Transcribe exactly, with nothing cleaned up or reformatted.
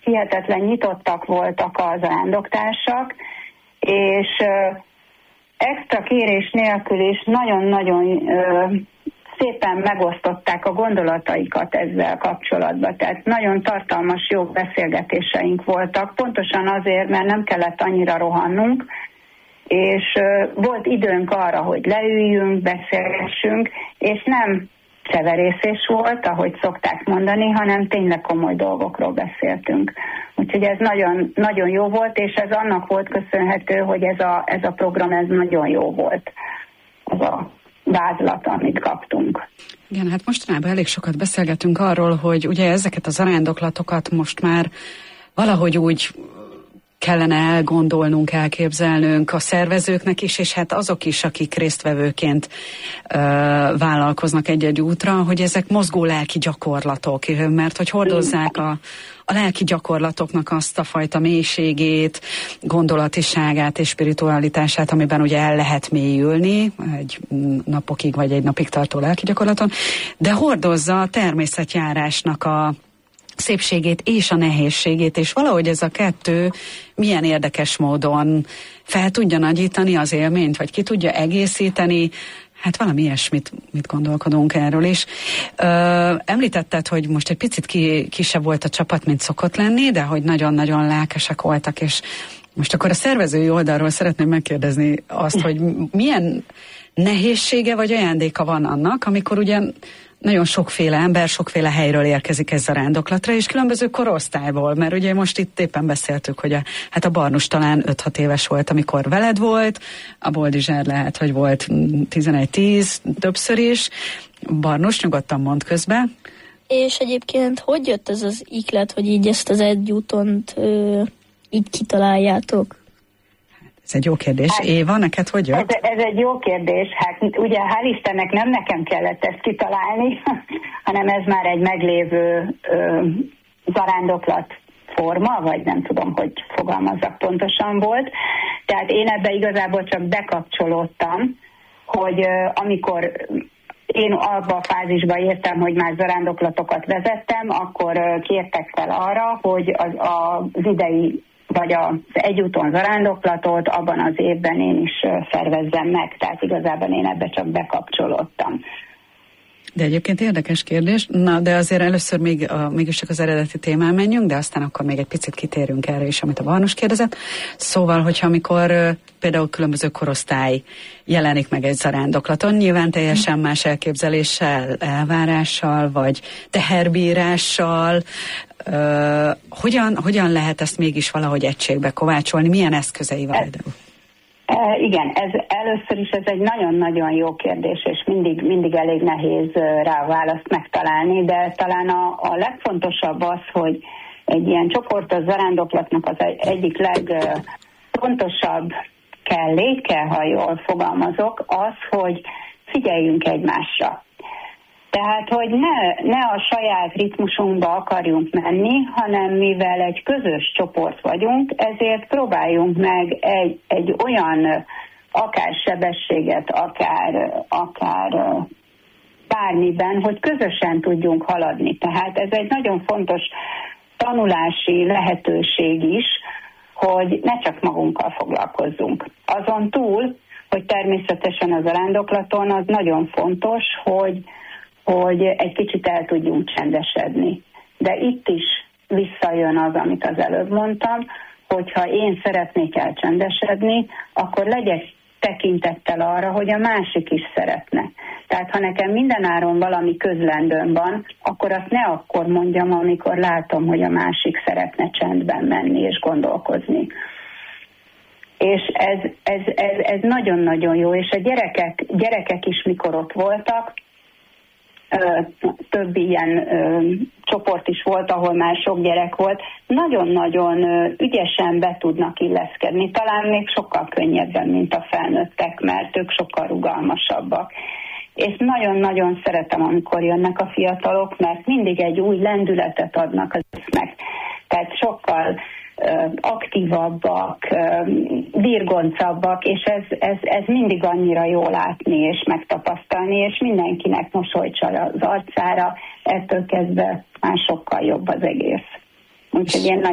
hihetetlen nyitottak voltak a zarándoktársak, és extra kérés nélkül is nagyon-nagyon szépen megosztották a gondolataikat ezzel kapcsolatban. Tehát nagyon tartalmas, jó beszélgetéseink voltak, pontosan azért, mert nem kellett annyira rohannunk, és volt időnk arra, hogy leüljünk, beszélgessünk, és nem cseverészés volt, ahogy szokták mondani, hanem tényleg komoly dolgokról beszéltünk. Úgyhogy ez nagyon, nagyon jó volt, és ez annak volt köszönhető, hogy ez a, ez a program ez nagyon jó volt. Az a vázlat, amit kaptunk. Igen, hát mostanában elég sokat beszélgetünk arról, hogy ugye ezeket a zarándoklatokat most már valahogy úgy kellene elgondolnunk, elképzelnünk a szervezőknek is, és hát azok is, akik résztvevőként ö, vállalkoznak egy-egy útra, hogy ezek mozgó lelki gyakorlatok, mert hogy hordozzák a, a lelki gyakorlatoknak azt a fajta mélységét, gondolatiságát és spiritualitását, amiben ugye el lehet mélyülni egy napokig vagy egy napig tartó lelki gyakorlaton, de hordozza a természetjárásnak a szépségét és a nehézségét, és valahogy ez a kettő milyen érdekes módon fel tudja nagyítani az élményt, vagy ki tudja egészíteni, hát valami ilyesmit mit gondolkodunk erről is. Ö, említetted, hogy most egy picit ki, kisebb volt a csapat, mint szokott lenni, de hogy nagyon-nagyon lelkesek voltak, és most akkor a szervezői oldalról szeretném megkérdezni azt, hogy milyen nehézsége vagy ajándéka van annak, amikor ugye nagyon sokféle ember, sokféle helyről érkezik ez zarándoklatra, és különböző korosztályból, mert ugye most itt éppen beszéltük, hogy a, hát a Barnus talán öt-hat éves volt, amikor veled volt, a Boldizsár lehet, hogy volt tizenegy-tíz, többször is. Barnus, nyugodtan mond közbe. És egyébként hogy jött ez az iklet, hogy így ezt az egyútont ö, így kitaláljátok? Ez egy jó kérdés. Hát, Éva, neked hogy jött? Ez, ez egy jó kérdés. Hát ugye hál' Istennek nem nekem kellett ezt kitalálni, hanem ez már egy meglévő ö, zarándoklat forma, vagy nem tudom, hogy fogalmazzak pontosan volt. Tehát én ebbe igazából csak bekapcsolódtam, hogy ö, amikor én abba a fázisba értem, hogy már zarándoklatokat vezettem, akkor ö, kértek fel arra, hogy az, az idei vagy az egyúton zarándoklatot abban az évben én is szervezzem meg, tehát igazából én ebbe csak bekapcsolódtam. De egyébként érdekes kérdés, na de azért először még a, mégiscsak az eredeti témán menjünk, de aztán akkor még egy picit kitérünk erre is, amit a Barnus kérdezett. Szóval, hogyha amikor például különböző korosztály jelenik meg egy zarándoklaton, nyilván teljesen más elképzeléssel, elvárással, vagy teherbírással, Uh, hogyan, hogyan lehet ezt mégis valahogy egységbe kovácsolni? Milyen eszközeivel? E, e, igen, ez először is ez egy nagyon-nagyon jó kérdés, és mindig, mindig elég nehéz rá a választ megtalálni, de talán a, a legfontosabb az, hogy egy ilyen csoportos zarándoklatnak az egyik legfontosabb kelléke, ha jól fogalmazok, az, hogy figyeljünk egymásra. Tehát, hogy ne, ne a saját ritmusunkba akarjunk menni, hanem mivel egy közös csoport vagyunk, ezért próbáljunk meg egy, egy olyan akár sebességet, akár, akár bármiben, hogy közösen tudjunk haladni. Tehát ez egy nagyon fontos tanulási lehetőség is, hogy ne csak magunkkal foglalkozzunk. Azon túl, hogy természetesen az zarándoklaton az nagyon fontos, hogy hogy egy kicsit el tudjunk csendesedni. De itt is visszajön az, amit az előbb mondtam, hogyha én szeretnék elcsendesedni, akkor legyek tekintettel arra, hogy a másik is szeretne. Tehát ha nekem mindenáron valami közlendőm van, akkor azt ne akkor mondjam, amikor látom, hogy a másik szeretne csendben menni és gondolkozni. És ez, ez, ez, ez nagyon-nagyon jó, és a gyerekek, gyerekek is mikor ott voltak, több ilyen ö, csoport is volt, ahol már sok gyerek volt, nagyon-nagyon ö, ügyesen be tudnak illeszkedni, talán még sokkal könnyebben, mint a felnőttek, mert ők sokkal rugalmasabbak. És nagyon-nagyon szeretem, amikor jönnek a fiatalok, mert mindig egy új lendületet adnak az esznek. Tehát sokkal aktívabbak, virgoncabbak, és ez, ez, ez mindig annyira jó látni és megtapasztalni, és mindenkinek mosoly csal az arcára, ettől kezdve már sokkal jobb az egész. Úgyhogy én